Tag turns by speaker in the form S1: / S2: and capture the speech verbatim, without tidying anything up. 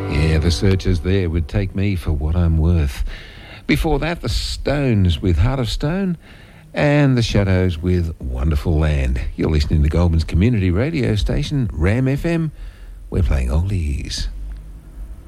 S1: Yeah, the Searchers there would take me for what I'm worth. Before that, the Stones with Heart of Stone and the Shadows with Wonderful Land. You're listening to Goulburn's community radio station, Ram F M. We're playing oldies.